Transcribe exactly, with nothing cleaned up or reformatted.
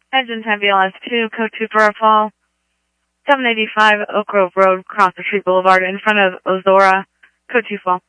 Engine ten B L S two, code two for a fall. seven eighty-five Oak Grove Road, Cross the Street Boulevard, in front of Ozora, code two fall.